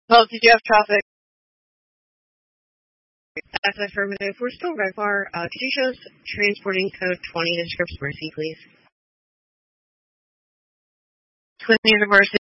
Well, did you have traffic? That's affirmative. We're still red bar. Could you show us transporting code 20 to Scripps Mercy, please? Twin University.